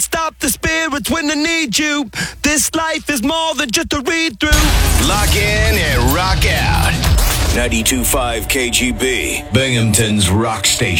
Stop the spirits when they need you. This life is more than just a read through. Lock in and rock out. 92.5 KGB, Binghamton's rock station.